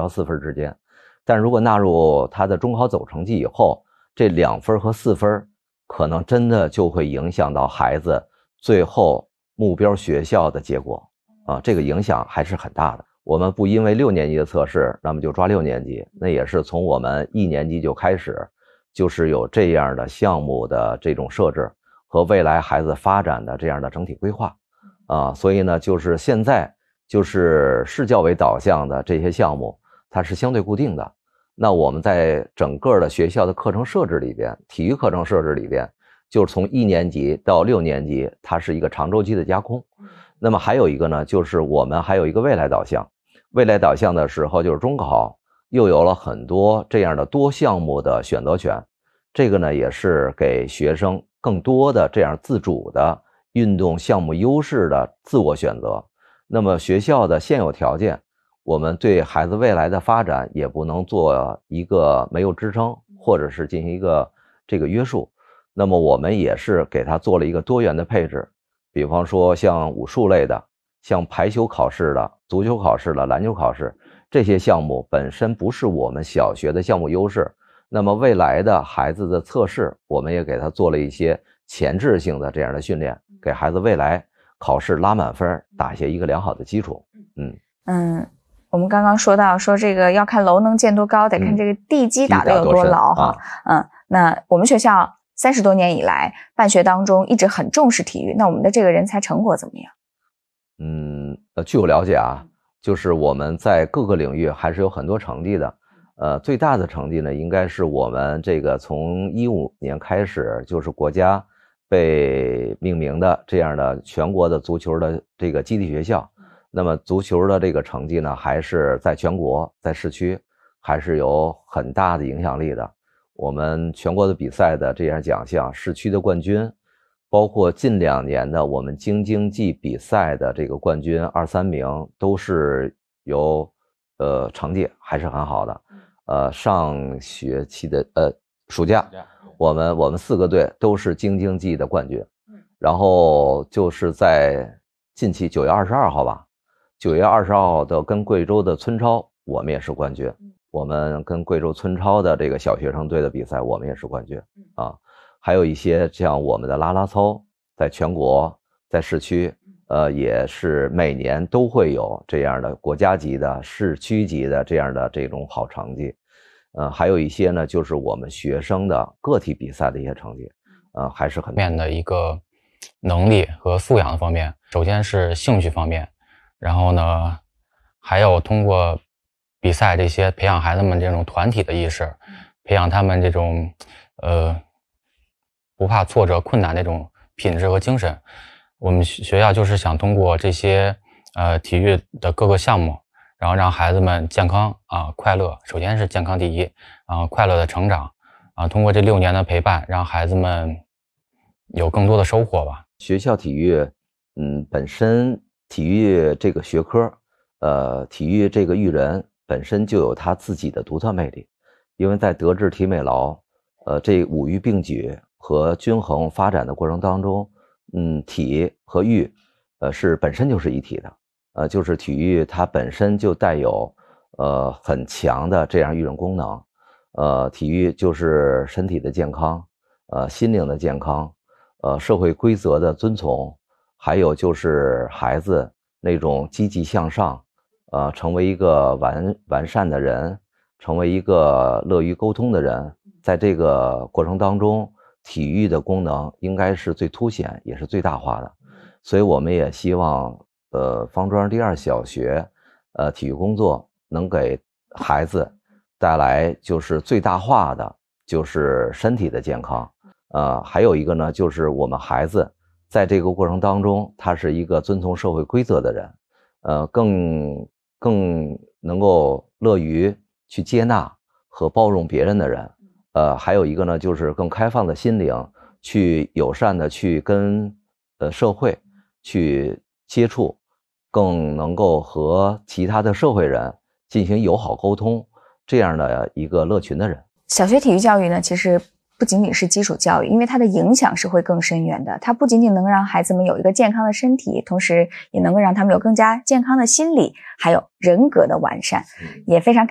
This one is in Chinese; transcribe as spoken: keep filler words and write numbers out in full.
到四分之间。但如果纳入他的中考总成绩以后，这两分和四分可能真的就会影响到孩子最后目标学校的结果啊，这个影响还是很大的。我们不因为六年级的测试，那么就抓六年级，那也是从我们一年级就开始，就是有这样的项目的这种设置和未来孩子发展的这样的整体规划啊，所以呢，就是现在就是市教委导向的这些项目，它是相对固定的。那我们在整个的学校的课程设置里边，体育课程设置里边，就是从一年级到六年级，它是一个长周期的加空。那么还有一个呢，就是我们还有一个未来导向。未来导向的时候，就是中考又有了很多这样的多项目的选择权，这个呢也是给学生更多的这样自主的运动项目优势的自我选择。那么学校的现有条件，我们对孩子未来的发展也不能做一个没有支撑，或者是进行一个这个约束。那么我们也是给他做了一个多元的配置，比方说像武术类的，像排球考试的、足球考试的、篮球考试，这些项目本身不是我们小学的项目优势，那么未来的孩子的测试，我们也给他做了一些前置性的这样的训练，给孩子未来考试拉满分打下一个良好的基础。嗯嗯，我们刚刚说到说这个要看楼能见多高，得看这个地基打得有多牢哈。嗯、啊，那我们学校三十多年以来办学当中一直很重视体育，那我们的这个人才成果怎么样？ 嗯，呃，据我了解啊，就是我们在各个领域还是有很多成绩的。呃，最大的成绩呢，应该是我们这个从一五年开始，就是国家被命名的这样的全国的足球的这个基地学校。那么足球的这个成绩呢，还是在全国在市区还是有很大的影响力的。我们全国的比赛的这样奖项，市区的冠军，包括近两年的我们京津冀比赛的这个冠军二三名，都是由呃成绩还是很好的。呃，上学期的呃暑假，我们我们四个队都是京津冀的冠军。然后就是在近期九月二十二号吧，九月二十二号的跟贵州的村超，我们也是冠军。我们跟贵州村超的这个小学生队的比赛，我们也是冠军啊。还有一些像我们的啦啦操，在全国在市区，呃，也是每年都会有这样的国家级的、市区级的这样的这种好成绩。呃，还有一些呢，就是我们学生的个体比赛的一些成绩，呃，还是很面的一个能力和素养方面。首先是兴趣方面，然后呢，还有通过比赛这些培养孩子们这种团体的意识，培养他们这种呃不怕挫折困难那种品质和精神。我们学校就是想通过这些呃体育的各个项目，然后让孩子们健康啊快乐，首先是健康第一，然后快乐的成长啊，通过这六年的陪伴，让孩子们有更多的收获吧。 学校体育，嗯，本身体育这个学科，呃，体育这个育人本身就有它自己的独特魅力，因为在德智体美劳，呃，这五育并举和均衡发展的过程当中，嗯，体和育，呃，是本身就是一体的，呃，就是体育它本身就带有，呃，很强的这样育人功能，呃，体育就是身体的健康，呃，心灵的健康。呃，社会规则的遵从，还有就是孩子那种积极向上，呃，成为一个完完善的人，成为一个乐于沟通的人，在这个过程当中，体育的功能应该是最凸显，也是最大化的。所以我们也希望，呃，方庄第二小学，呃，体育工作能给孩子带来就是最大化的，就是身体的健康。呃，还有一个呢，就是我们孩子在这个过程当中，他是一个遵从社会规则的人，呃，更更能够乐于去接纳和包容别人的人，呃，还有一个呢，就是更开放的心灵，去友善的去跟呃社会去接触，更能够和其他的社会人进行友好沟通，这样的一个乐群的人。 小学体育教育呢，其实不仅仅是基础教育，因为它的影响是会更深远的。它不仅仅能让孩子们有一个健康的身体，同时也能够让他们有更加健康的心理，还有人格的完善。也非常感